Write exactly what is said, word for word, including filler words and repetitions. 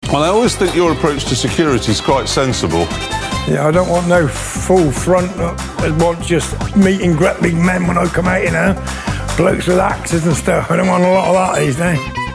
Well, I always think your approach to security is quite sensible. Yeah, I don't want no full front. I want just meet and greet big men when I come out, you know. Blokes with axes and stuff. I don't want a lot of that these days.